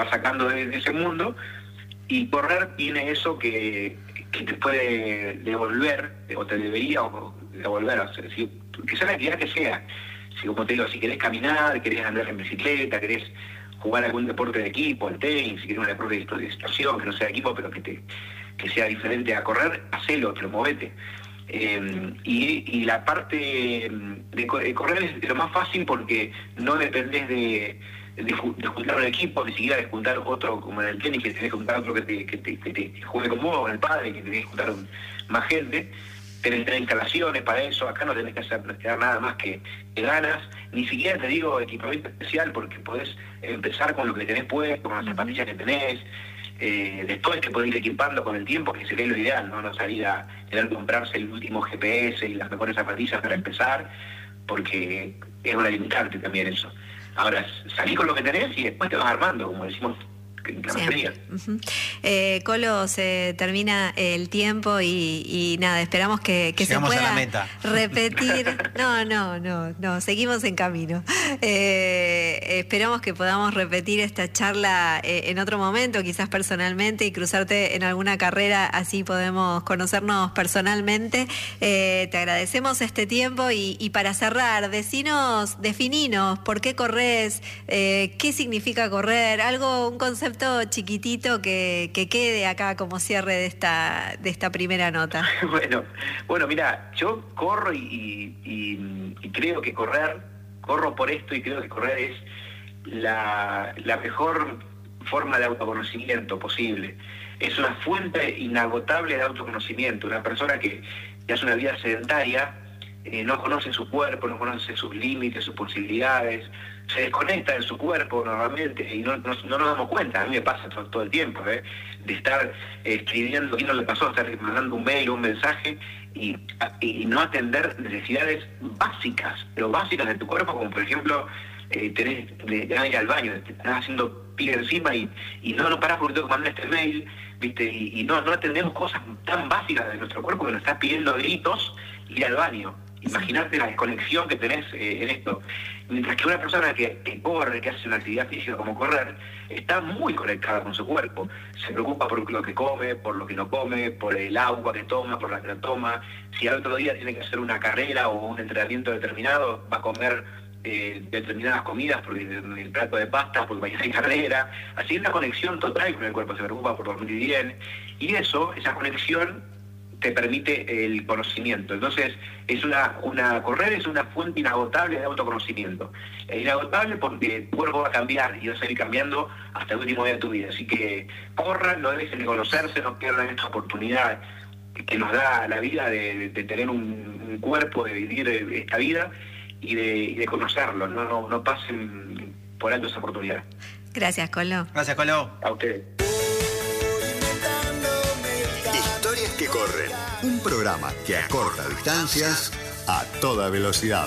va sacando de ese mundo, y correr tiene eso que te puede devolver, o te debería devolver, o sea, que sea la actividad que sea. Si, como te digo, si querés caminar, querés andar en bicicleta, querés jugar algún deporte de equipo, el tenis, si querés un deporte de situación, que no sea de equipo, pero que sea diferente a correr, hacelo, pero movete. Y la parte de correr es lo más fácil porque no dependés de juntar un equipo, ni siquiera de juntar otro, como en el tenis, que tenés que juntar otro que te juegue con vos, con el padre, que tenés que juntar más gente. Tenés que tener instalaciones para eso. Acá no tenés que hacer nada más que ganas, ni siquiera te digo equipamiento especial, porque podés empezar con lo que tenés puesto, con las zapatillas que tenés. Después te podés ir equipando con el tiempo, que sería lo ideal, no salir a tener que comprarse el último GPS y las mejores zapatillas para empezar, porque es una limitante también eso. Ahora, salí con lo que tenés y después te vas armando, como decimos en la mayoría. Colo, se termina el tiempo y nada, esperamos que se pueda repetir. No, seguimos en camino. Esperamos que podamos repetir esta charla en otro momento, quizás personalmente, y cruzarte en alguna carrera, así podemos conocernos personalmente. Te agradecemos este tiempo y para cerrar, defininos por qué corres, qué significa correr, un concepto chiquitito que quede acá como cierre de esta primera nota. Bueno, mira, yo corro y creo que corro por esto, y creo que correr es la mejor forma de autoconocimiento posible. Es una fuente inagotable de autoconocimiento. Una persona que hace una vida sedentaria no conoce su cuerpo, no conoce sus límites, sus posibilidades, se desconecta de su cuerpo normalmente y no nos damos cuenta. A mí me pasa todo el tiempo, de estar escribiendo, ¿quién no le pasó? Estar mandando un mail o un mensaje y no atender necesidades básicas, pero básicas de tu cuerpo, como por ejemplo tenés que ir al baño, te estás haciendo pila encima y no parás porque tengo que mandar este mail, ¿viste? Y no atendemos cosas tan básicas de nuestro cuerpo que nos está pidiendo gritos ir al baño. Imagínate la desconexión que tenés en esto. Mientras que una persona que corre, que hace una actividad física como correr, está muy conectada con su cuerpo. Se preocupa por lo que come, por lo que no come, por el agua que toma, por la que no toma. Si al otro día tiene que hacer una carrera o un entrenamiento determinado, va a comer determinadas comidas, porque el plato de pasta, porque mañana hay carrera. Así es una conexión total con el cuerpo. Se preocupa por dormir bien. Y esa conexión te permite el conocimiento. Entonces, correr es una fuente inagotable de autoconocimiento. Es inagotable porque tu cuerpo va a cambiar y va a seguir cambiando hasta el último día de tu vida. Así que corran, no dejen de conocerse, no pierdan esta oportunidad que nos da la vida de tener un cuerpo, de vivir esta vida y de conocerlo. No pasen por alto esa oportunidad. Gracias, Colo. Gracias, Colo. A ustedes. Historias que corren. Un programa que acorta distancias a toda velocidad.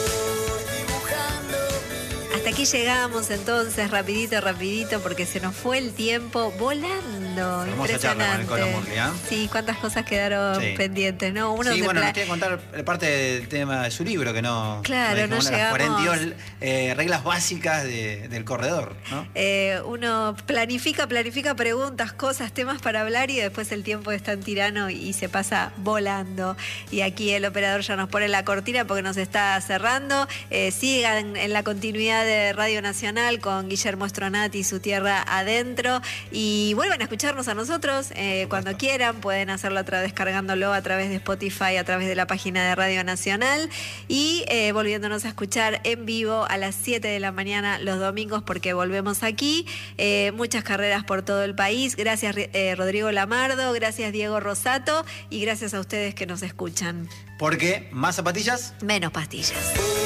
Hasta aquí llegamos entonces, rapidito, porque se nos fue el tiempo volando. Hermosa charla con el Colo Murri, ¿eh? Sí, cuántas cosas quedaron pendientes, ¿no? Nos tiene que contar parte del tema de su libro, que no... Claro, no llegamos... Las 42 reglas básicas del corredor, ¿no? Uno planifica preguntas, cosas, temas para hablar y después el tiempo es tan tirano y se pasa volando. Y aquí el operador ya nos pone la cortina porque nos está cerrando. Sigan en la continuidad de Radio Nacional con Guillermo Stronati y Su Tierra Adentro, y vuelvan a escucharnos a nosotros cuando quieran. Pueden hacerlo descargándolo a través de Spotify, a través de la página de Radio Nacional, y volviéndonos a escuchar en vivo a las 7 de la mañana los domingos, porque volvemos aquí. Muchas carreras por todo el país. Gracias Rodrigo Lamardo, gracias Diego Rosato, y gracias a ustedes que nos escuchan. Porque más zapatillas, menos pastillas.